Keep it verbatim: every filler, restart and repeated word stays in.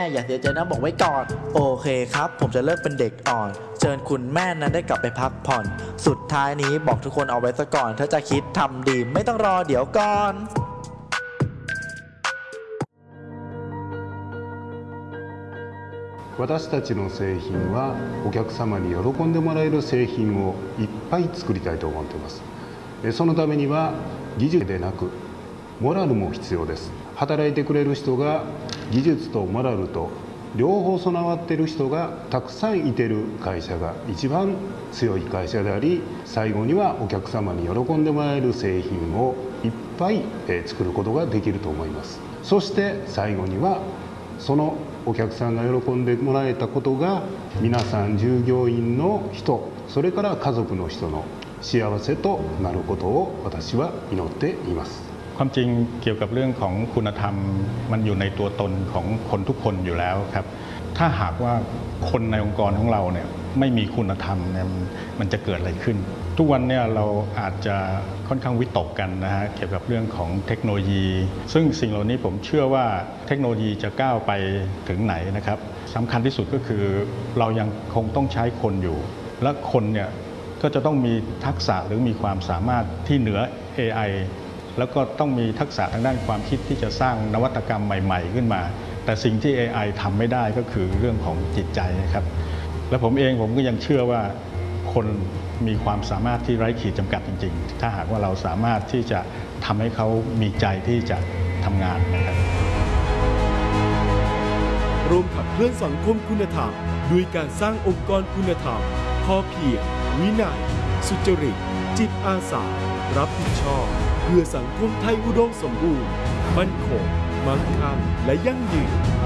อย่าเสียใจนะบอกไว้ก่อนโอเคครับผมจะเลิกเป็นเด็กอ่อนเชิญคุณแม่นั้นได้กลับไปพักผ่อนสุดท้ายนี้บอกทุกคนเอาไว้ซะก่อนถ้าจะคิดทำดีไม่ต้องรอเดี๋ยวก่อน私たちの製品はお客様に喜んでもらえる製品をいっぱい作りたいと思っています。そのためには技術でなくモラルも必要です。働いてくれる人が技術とモラルと両方備わっている人がたくさんいてる会社が一番強い会社であり、最後にはお客様に喜んでもらえる製品をいっぱい作ることができると思います。そして最後にはそのお客さんが喜んでもらえたことが皆さん従業員の人、それから家族の人の幸せとなることを私は祈っています。 ความจริงเกี่ยวกับเรื่องของคุณธรรมมันอยู่ในตัวตนของคนทุกคนอยู่แล้วครับถ้าหากว่าคนในองค์กรของเราเนี่ยไม่มีคุณธรรมเนี่ยมันจะเกิดอะไรขึ้นทุกวันเนี่ยเราอาจจะค่อนข้างวิตกกันนะฮะเกี่ยวกับเรื่องของเทคโนโลยีซึ่งสิ่งเหล่านี้ผมเชื่อว่าเทคโนโลยีจะก้าวไปถึงไหนนะครับสำคัญที่สุดก็คือเรายังคงต้องใช้คนอยู่และคนเนี่ยก็จะต้องมีทักษะหรือมีความสามารถที่เหนือ เอ ไอแล้วก็ต้องมีทักษะทางด้านความคิดที่จะสร้างนวัตกรรมใหม่ๆขึ้นมาแต่สิ่งที่ เอ ไอ ทำไม่ได้ก็คือเรื่องของจิตใจครับและผมเองผมก็ยังเชื่อว่าคนมีความสามารถที่ไร้ขีดจำกัดจริงๆถ้าหากว่าเราสามารถที่จะทำให้เขามีใจที่จะทำงานนะครับร่วมขับเคลื่อนสังคมคุณธรรมด้วยการสร้างองค์กรคุณธรรมพอเพียงวินัยสุจริตจิตอาสารับผิดชอบเพื่อสังคมไทยอุดมสมบูรณ์มั่นคงมั่งคั่งและยั่งยืน